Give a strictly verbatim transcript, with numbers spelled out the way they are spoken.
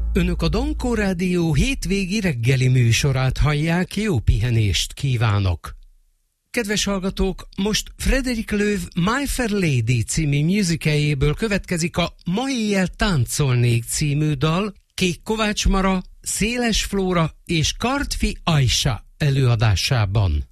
Önök a Dankó Rádió hétvégi reggeli műsorát hallják, jó pihenést kívánok! Kedves hallgatók, most Frederick Loewe My Fair Lady című musicaljéből következik a Ma éjjel táncolnék című dal, Kék Kovács Mara, Széles Flóra és Kartfi Ajsa előadásában.